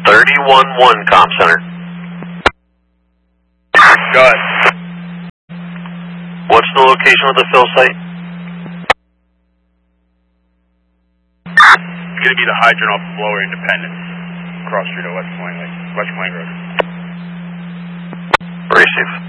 31-1, comm center. Go ahead. What's the location of the fill site? It's going to be the hydrant off of Lower Independence, cross street of West Langley Road. Receive.